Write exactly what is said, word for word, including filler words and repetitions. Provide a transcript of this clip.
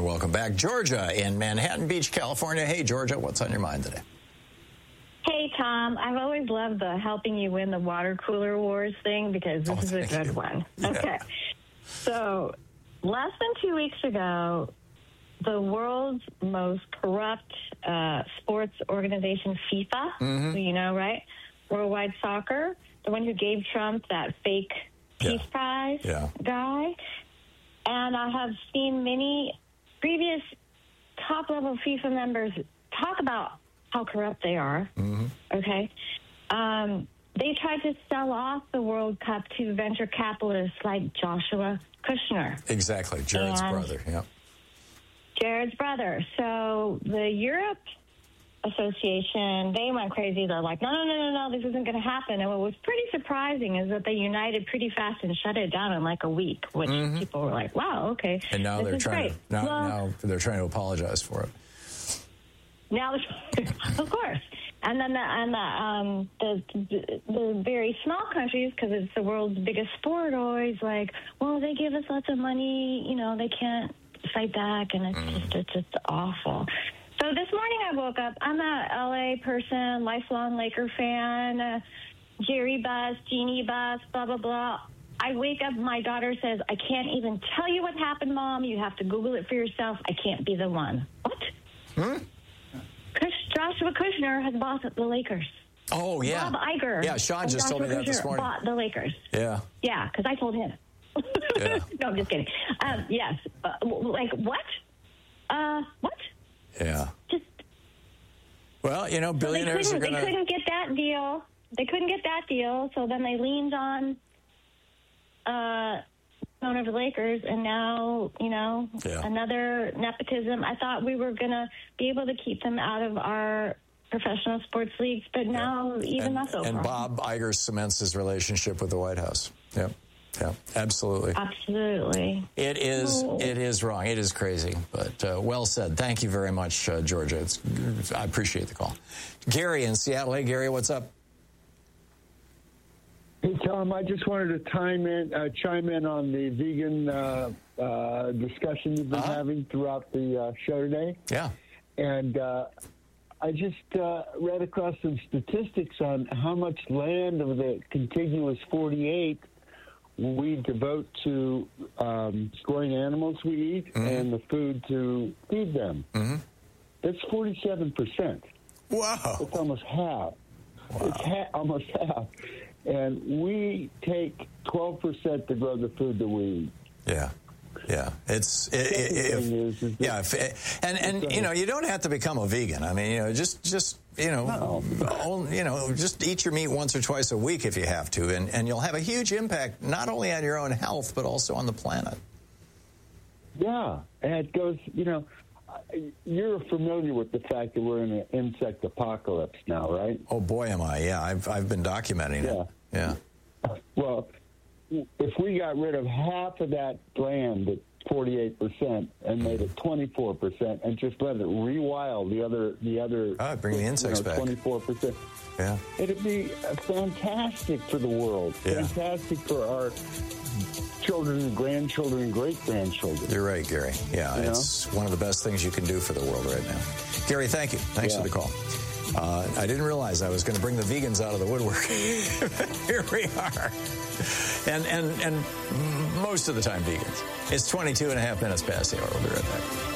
And welcome back. Georgia in Manhattan Beach, California. Hey, Georgia, what's on your mind today? Hey, Tom. I've always loved the helping you win the water cooler wars thing because this Oh, is a thank good you. one. Yeah. Okay. So less than two weeks ago, the world's most corrupt uh, sports organization, FIFA, Mm-hmm. who you know, right? Worldwide Soccer, the one who gave Trump that fake Peace Yeah. Prize Yeah. guy. And I have seen many previous top-level FIFA members talk about how corrupt they are, Mm-hmm. okay? Um, they tried to sell off the World Cup to venture capitalists like Joshua Kushner. Exactly. Jared's And- brother. Yeah. Jared's brother. So the Europe Association, they went crazy. They're like, no, no, no, no, no, this isn't going to happen. And what was pretty surprising is that they united pretty fast and shut it down in like a week, which Mm-hmm. people were like, wow, okay. And now this they're is trying great. to now, well, now they're trying to apologize for it. Now, of course. And then the, and the, um, the, the very small countries, because it's the world's biggest sport, are always like, well, they give us lots of money, you know, they can't fight back, and it's Mm. just it's just awful. So this morning I woke up. I'm a L A person, lifelong Laker fan, uh, Jerry Bus, Jeannie Bus, blah, blah, blah. I wake up, my daughter says, I can't even tell you what happened, Mom. You have to Google it for yourself. I can't be the one. What? Hmm? Kush, Joshua Kushner has bought the Lakers. Oh, yeah. Bob Iger. Yeah, Sean of just told me Joshua that this Kushner morning. Bought the Lakers. Yeah. Yeah, because I told him. Yeah. No, I'm just kidding. Um, yes. Uh, w- like, what? Uh, what? Yeah. Just Well, you know, so they billionaires couldn't, are going they to... couldn't get that deal. They couldn't get that deal, so then they leaned on uh, owner of the Lakers, and now, you know, Yeah. another nepotism. I thought we were going to be able to keep them out of our professional sports leagues, but now even and, that's over. and Bob Iger cements his relationship with the White House. Yep. Yeah, absolutely. Absolutely. It is. Oh. It is wrong. It is crazy. But uh, well said. Thank you very much, uh, Georgia. It's, I appreciate the call. Gary in Seattle. Hey, Gary, what's up? Hey, Tom, I just wanted to chime in, uh, chime in on the vegan uh, uh, discussion you've been Uh-huh. having throughout the uh, show today. Yeah. And uh, I just uh, read across some statistics on how much land of the contiguous forty-eight we devote to um, growing animals we eat Mm-hmm. and the food to feed them. Mm-hmm. That's forty-seven percent. Wow. It's almost half. Wow. It's ha- almost half. And we take twelve percent to grow the food that we eat. Yeah. Yeah, it's it, Second it, if, thing is- is yeah, if, and and you know you don't have to become a vegan. I mean, you know, just just you know, only, you know, just eat your meat once or twice a week if you have to, and and you'll have a huge impact not only on your own health but also on the planet. Yeah, and it goes, you know, you're familiar with the fact that we're in an insect apocalypse now, right? Oh boy, am I! Yeah, I've I've been documenting it. Yeah. Well, if we got rid of half of that land at forty-eight percent and made it twenty-four percent and just let it rewild the other, the other, Ah, bring the insects you know, back. twenty-four percent. Yeah. It'd be uh, fantastic for the world. Yeah. Fantastic for our children and grandchildren and great-grandchildren. You're right, Gary. Yeah, You it's one of the best things you can do for the world right now. Gary, thank you. Thanks Yeah. for the call. Uh, I didn't realize I was going to bring the vegans out of the woodwork. Here we are. And, and, and most of the time vegans. It's twenty-two and a half minutes past the hour. We'll be right back.